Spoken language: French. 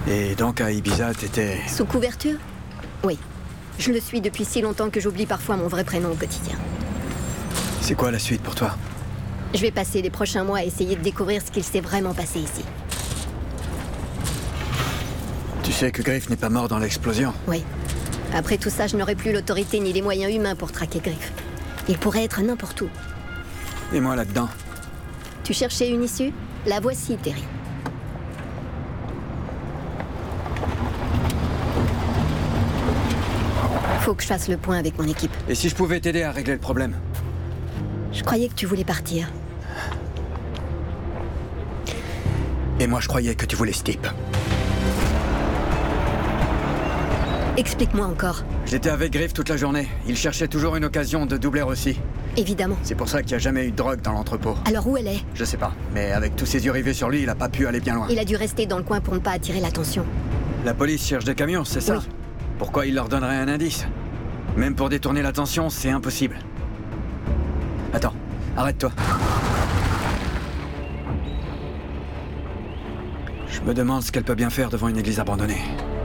Et donc à Ibiza, t'étais... Sous couverture? Oui. Je le suis depuis si longtemps que j'oublie parfois mon vrai prénom au quotidien. C'est quoi la suite pour toi? Je vais passer les prochains mois à essayer de découvrir ce qu'il s'est vraiment passé ici. Tu sais que Griff n'est pas mort dans l'explosion? Oui. Après tout ça, je n'aurai plus l'autorité ni les moyens humains pour traquer Griff. Il pourrait être n'importe où. Et moi là-dedans? Tu cherchais une issue? La voici, Terry. Faut que je fasse le point avec mon équipe. Et si je pouvais t'aider à régler le problème? Je croyais que tu voulais partir. Et moi je croyais que tu voulais Stipe. Explique-moi encore. J'étais avec Griff toute la journée. Il cherchait toujours une occasion de doubler Rossi. Évidemment. C'est pour ça qu'il n'y a jamais eu de drogue dans l'entrepôt. Alors où elle est? Je sais pas, mais avec tous ses yeux rivés sur lui, il a pas pu aller bien loin. Il a dû rester dans le coin pour ne pas attirer l'attention. La police cherche des camions, c'est ça? Oui. Pourquoi il leur donnerait un indice? Même pour détourner l'attention, c'est impossible. Attends, arrête-toi. Je me demande ce qu'elle peut bien faire devant une église abandonnée.